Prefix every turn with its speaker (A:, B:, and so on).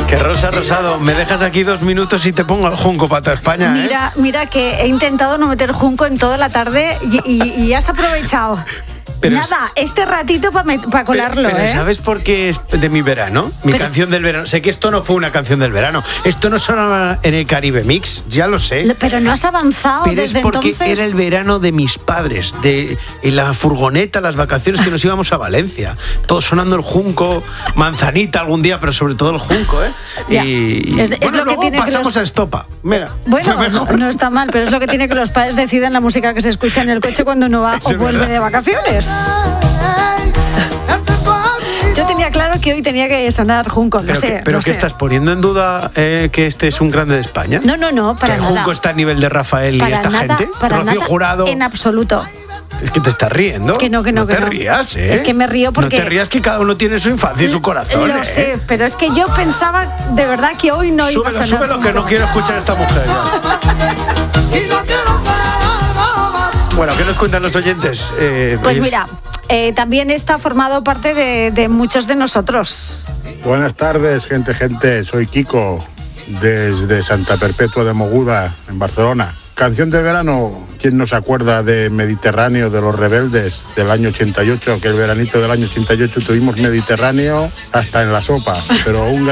A: Que Rosa Rosado, me dejas aquí 2 minutos y te pongo el junco para toda España, ¿eh?
B: Mira que he intentado no meter junco en toda la tarde y has aprovechado.
A: Pero
B: nada, este ratito para colarlo,
A: pero ¿sabes por qué es de mi verano? Mi canción del verano. Sé que esto no fue una canción del verano. Esto no sonaba en el Caribe Mix, ya lo sé.
B: Pero no has avanzado
A: pero
B: desde
A: es porque
B: entonces.
A: era el verano de mis padres, en la furgoneta, las vacaciones que nos íbamos a Valencia. Todo sonando el junco, manzanita algún día, pero sobre todo el junco, ¿eh?
B: Ya.
A: Y
B: es lo que tiene
A: pasamos a estopa. Mira.
B: Bueno, no está mal, pero es lo que tiene que los padres deciden la música que se escucha en el coche cuando uno va o vuelve de vacaciones. Yo tenía claro que hoy tenía que sonar junco, no sé.
A: ¿Pero
B: no
A: qué
B: sé.
A: estás poniendo en duda que este es un grande de España?
B: No, para
A: ¿Que
B: nada.
A: Junco está a nivel de Rafael
B: para
A: y esta
B: nada,
A: gente?
B: Para
A: Rocío
B: nada,
A: Jurado.
B: en absoluto.
A: Es que te estás riendo.
B: Que no.
A: No te rías, ¿eh?
B: Es que me río porque...
A: No te rías, que cada uno tiene su infancia y su corazón.
B: Lo sé, pero es que yo pensaba de verdad que hoy no iba a sonar.
A: Súbelo, que no quiero escuchar a esta mujer ya. Bueno, ¿qué nos cuentan los oyentes?
B: Pues mira, también está formado parte de muchos de nosotros.
C: Buenas tardes, gente. Soy Kiko, desde Santa Perpetua de Mogoda, en Barcelona. Canción de verano, ¿quién no se acuerda de Mediterráneo, de Los Rebeldes, del año 88? Que el veranito del año 88 tuvimos Mediterráneo hasta en la sopa, pero un